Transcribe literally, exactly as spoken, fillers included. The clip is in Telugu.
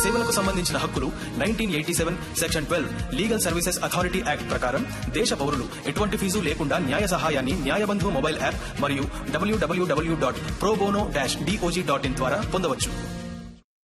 సేవలకు సంబంధించిన హక్కులు nineteen eighty seven section twelve legal services authority act ప్రకారం దేశ పౌరులు ఎటువంటి ఫీజు లేకుండా న్యాయ సహాయాన్ని న్యాయబంధు మొబైల్ యాప్ మరియు డబ్ల్యూడబ్ల్యూడబ్ల్యూ dot pro bono dash DOJ dot in ద్వారా పొందవచ్చు.